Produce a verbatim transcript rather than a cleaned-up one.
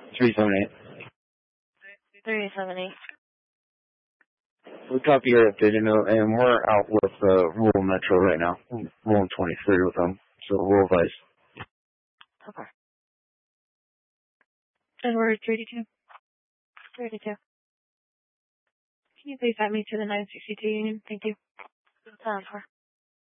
three seven eight. three seven eight. We copy your update, and we're out with uh, Rural Metro right now. Rolling twenty-three with them, so Rural Vice. Okay. And we're thirty-two. thirty-two. Can you please add me to the nine sixty-two Union? Thank you. Sounds for.